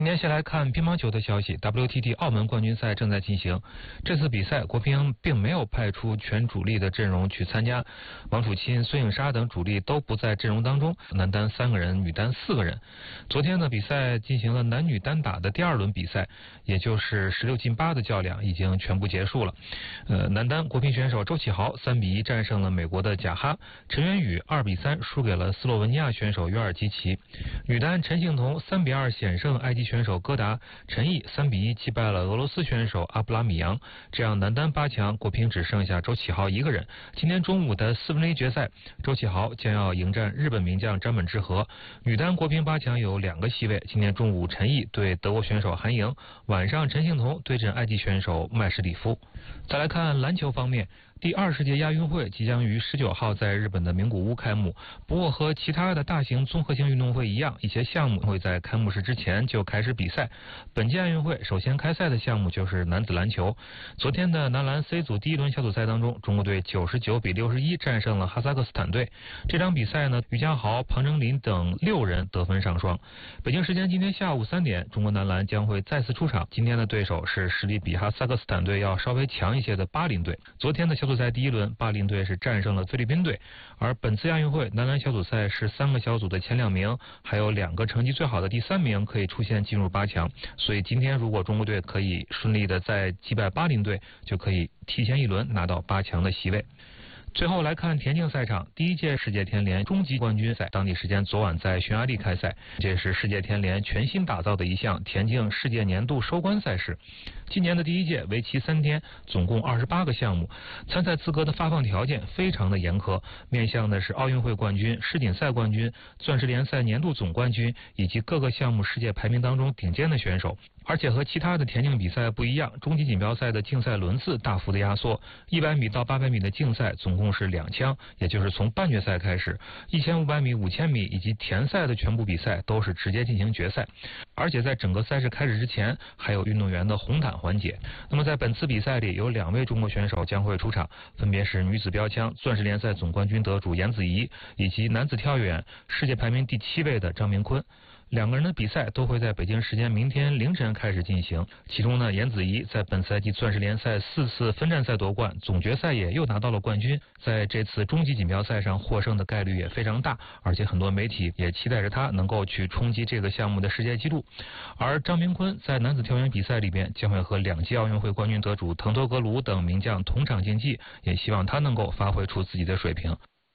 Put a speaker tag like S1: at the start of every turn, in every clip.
S1: 今天先来看乒乓球的消息 ，WTT 澳门冠军赛正在进行。这次比赛，国乒并没有派出全主力的阵容去参加，王楚钦、孙颖莎等主力都不在阵容当中，男单3个人，女单4个人。昨天呢，比赛进行了男女单打的第2轮比赛，也就是16进8的较量已经全部结束了。男单国乒选手周启豪3比1战胜了美国的贾哈，陈元宇2比3输给了斯洛文尼亚选手约尔基奇。女单陈幸同3比2险胜埃及选手戈达，陈毅3比1击败了俄罗斯选手阿布拉米扬，这样男单8强国乒只剩下周启豪1个人。今天中午的4分之一决赛，周启豪将要迎战日本名将张本智和。女单国乒8强有2个席位，今天中午陈毅对德国选手韩莹，晚上陈幸同对阵埃及选手麦什里夫。再来看篮球方面，第20届亚运会即将于19号在日本的名古屋开幕。不过和其他的大型综合性运动会一样，一些项目会在开幕式之前就开始比赛。本届亚运会首先开赛的项目就是男子篮球。昨天的男篮 C 组第1轮小组赛当中，中国队99比61战胜了哈萨克斯坦队。这场比赛呢，于家豪、庞征林等6人得分上双。北京时间今天下午3点，中国男篮将会再次出场。今天的对手是实力比哈萨克斯坦队要稍微强一些的巴林队。昨天的小组赛第1轮，巴林队是战胜了菲律宾队。而本次亚运会男篮小组赛是3个小组的前2名，还有2个成绩最好的第3名可以出现进入8强。所以今天如果中国队可以顺利的再击败巴林队，就可以提前1轮拿到8强的席位。最后来看田径赛场，第1届世界田联终极冠军赛，当地时间昨晚在匈牙利开赛。这是世界田联全新打造的一项田径世界年度收官赛事。今年的第1届为期3天，总共28个项目，参赛资格的发放条件非常的严苛，面向的是奥运会冠军、世锦赛冠军、钻石联赛年度总冠军以及各个项目世界排名当中顶尖的选手。而且和其他的田径比赛不一样，终极锦标赛的竞赛轮次大幅的压缩，100米到800米的竞赛总共是2枪，也就是从半决赛开始，1500米、5000米以及田赛的全部比赛都是直接进行决赛。而且在整个赛事开始之前，还有运动员的红毯环节。那么在本次比赛里，有2位中国选手将会出场，分别是女子标枪钻石联赛总冠军得主颜子怡，以及男子跳远世界排名第7位的张明坤。2个人的比赛都会在北京时间明天凌晨开始进行。其中呢，颜子怡在本赛季钻石联赛4次分站赛夺冠，总决赛也又拿到了冠军，在这次终极锦标赛上获胜的概率也非常大，而且很多媒体也期待着他能够去冲击这个项目的世界纪录。而张明坤在男子跳远比赛里边将会和2届奥运会冠军得主滕托格鲁等名将同场竞技，也希望他能够发挥出自己的水平。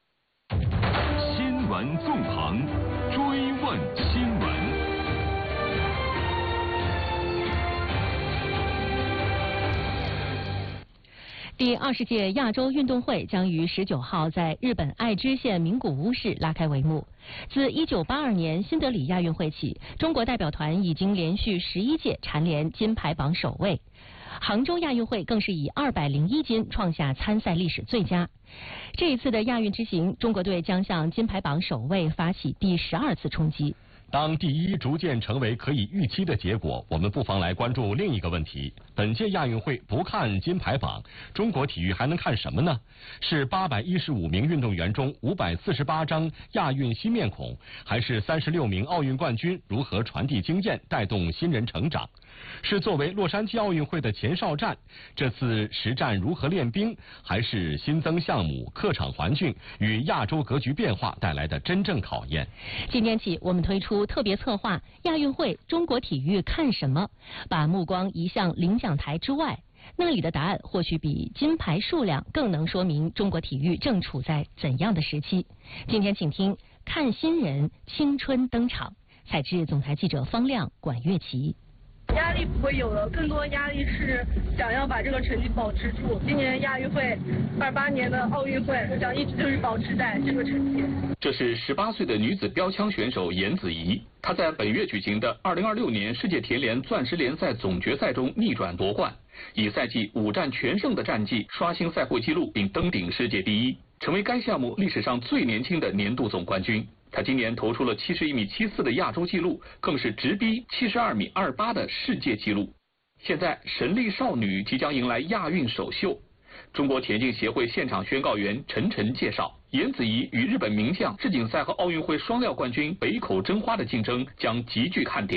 S2: 新闻纵横，追问新闻。
S3: 第20届亚洲运动会将于19号在日本爱知县名古屋市拉开帷幕。自1982年新德里亚运会起，中国代表团已经连续11届蝉联金牌榜首位。杭州亚运会更是以201金创下参赛历史最佳。这一次的亚运之行，中国队将向金牌榜首位发起第12次冲击。
S4: 当第1逐渐成为可以预期的结果，我们不妨来关注另一个问题：本届亚运会不看金牌榜，中国体育还能看什么呢？是815名运动员中548张亚运新面孔，还是36名奥运冠军如何传递经验，带动新人成长？是作为洛杉矶奥运会的前哨战，这次实战如何练兵，还是新增项目、客场环境与亚洲格局变化带来的真正考验？
S3: 今天起，我们推出特别策划亚运会中国体育看什么，把目光移向领奖台之外，那里的答案或许比金牌数量更能说明中国体育正处在怎样的时期。今天请听看新人青春登场，采自总台记者方亮、管乐琪。
S5: 压力不会有了，更多压力是想要把这个成绩保持住。今年亚运会，28年的奥运会，我想一直就是保持在这个成绩。
S6: 这是18岁的女子标枪选手颜子怡，她在本月举行的2026年世界田联钻石联赛总决赛中逆转夺冠，以赛季5战全胜的战绩刷新赛会纪录，并登顶世界第1，成为该项目历史上最年轻的年度总冠军。他今年投出了71米74的亚洲纪录，更是直逼72米28的世界纪录。现在神力少女即将迎来亚运首秀。中国田径协会现场宣告员陈晨介绍，颜子怡与日本名将世锦赛和奥运会双料冠军北口真花的竞争将极具看点。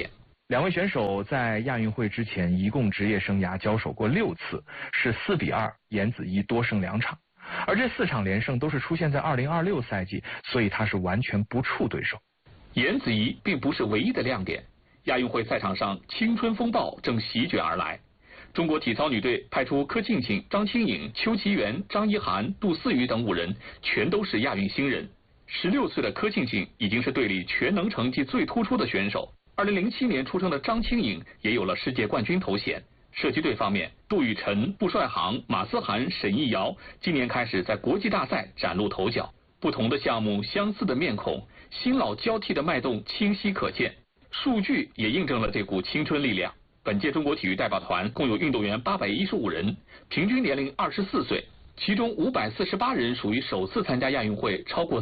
S7: 两位选手在亚运会之前一共职业生涯交手过6次，是4-2，颜子怡多胜2场。而这4场连胜都是出现在2026赛季，所以他是完全不怵对手。
S6: 颜子怡并不是唯一的亮点，亚运会赛场上青春风暴正席卷而来。中国体操女队派出柯庆庆、张清颖、邱其元、张一涵、杜思雨等5人，全都是亚运新人。16岁的柯庆庆已经是队里全能成绩最突出的选手。2007年出生的张清颖也有了世界冠军头衔。射击队方面，杜雨辰、布帅航、马思涵、沈艺瑶今年开始在国际大赛崭露头角。不同的项目，相似的面孔，新老交替的脉动清晰可见。数据也印证了这股青春力量。本届中国体育代表团共有运动员815人，平均年龄24岁，其中548人属于首次参加亚运会，超过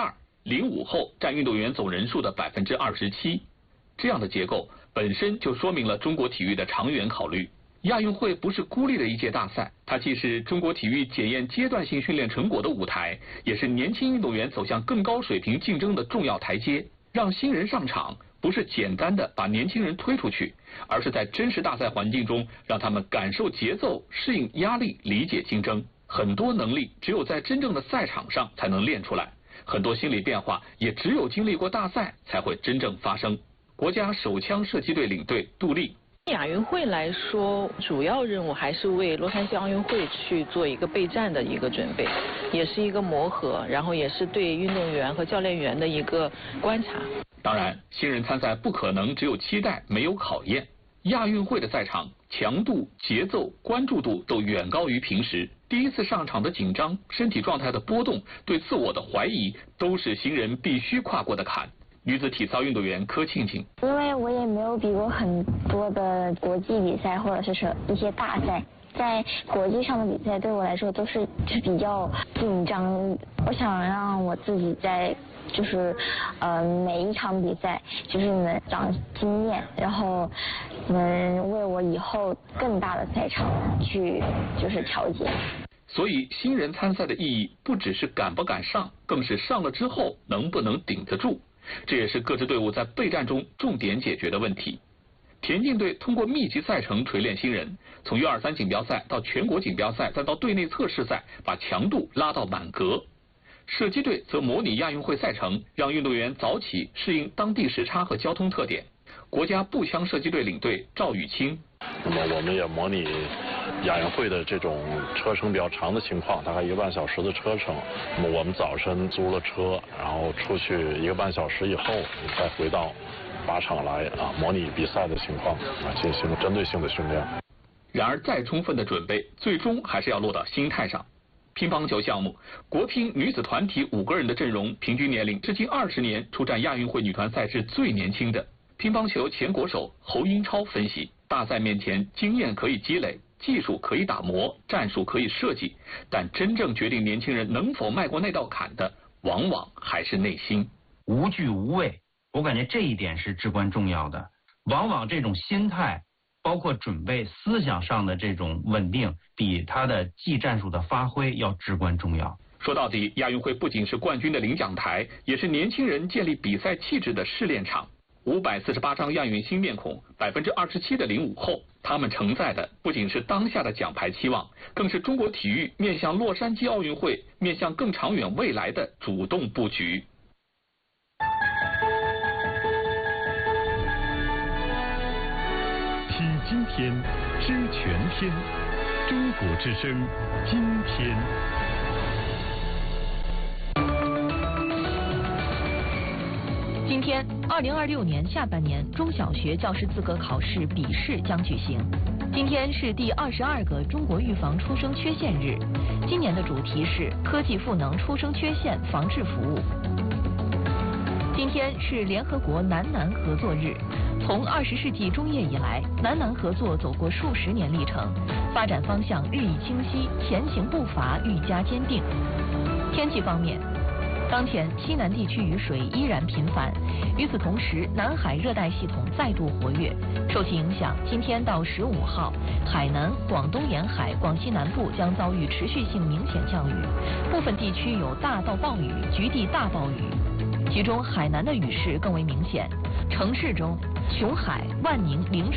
S6: 2/3，05后占运动员总人数的27%。这样的结构本身就说明了中国体育的长远考虑。亚运会不是孤立的一届大赛，它既是中国体育检验阶段性训练成果的舞台，也是年轻运动员走向更高水平竞争的重要台阶。让新人上场，不是简单的把年轻人推出去，而是在真实大赛环境中让他们感受节奏、适应压力、理解竞争。很多能力只有在真正的赛场上才能练出来，很多心理变化也只有经历过大赛才会真正发生。国家手枪射击队领队杜丽。
S8: 亚运会来说，主要任务还是为洛杉矶奥运会去做一个备战的一个准备，也是一个磨合，然后也是对运动员和教练员的一个观察。
S6: 当然，新人参赛不可能只有期待没有考验。亚运会的赛场强度、节奏、关注度都远高于平时。第一次上场的紧张、身体状态的波动、对自我的怀疑，都是新人必须跨过的坎。女子体操运动员柯庆庆，
S9: 因为我也没有比过很多的国际比赛或者是一些大赛，在国际上的比赛对我来说都是比较紧张。我想让我自己在每一场比赛能长经验，然后能为我以后更大的赛场去调节。
S6: 所以新人参赛的意义不只是敢不敢上，更是上了之后能不能顶得住。这也是各支队伍在备战中重点解决的问题。田径队通过密集赛程锤炼新人，从U23锦标赛到全国锦标赛，再到队内测试赛，把强度拉到满格。射击队则模拟亚运会赛程，让运动员早起适应当地时差和交通特点。国家步枪射击队领队赵雨清，
S10: 那么我们也模拟亚运会的这种车程比较长的情况，大概1个半小时的车程。那么我们早晨租了车，然后出去1个半小时以后，再回到靶场来模拟比赛的情况进行针对性的训练。
S6: 然而再充分的准备，最终还是要落到心态上。乒乓球项目，国乒女子团体5个人的阵容，平均年龄至今20年出战亚运会女团赛事最年轻的。乒乓球前国手侯英超分析，大赛面前经验可以积累，技术可以打磨，战术可以设计，但真正决定年轻人能否迈过那道坎的，往往还是内心。
S11: 无惧无畏，我感觉这一点是至关重要的。往往这种心态，包括准备思想上的这种稳定，比他的技战术的发挥要至关重要。
S6: 说到底，亚运会不仅是冠军的领奖台，也是年轻人建立比赛气质的试炼场。548张亚运新面孔，27%的05后，他们承载的不仅是当下的奖牌期望，更是中国体育面向洛杉矶奥运会、面向更长远未来的主动布局。
S2: 体今天，知全天，中国之声，今天。
S3: 今天，2026年下半年中小学教师资格考试笔试将举行。今天是第22个中国预防出生缺陷日，今年的主题是科技赋能出生缺陷防治服务。今天是联合国南南合作日。从20世纪中叶以来，南南合作走过数十年历程，发展方向日益清晰，前行步伐愈加坚定。天气方面，当前西南地区雨水依然频繁，与此同时，南海热带系统再度活跃。受其影响，今天到15号，海南、广东沿海、广西南部将遭遇持续性明显降雨，部分地区有大到暴雨，局地大暴雨。其中海南的雨势更为明显，城市中琼海、万宁、灵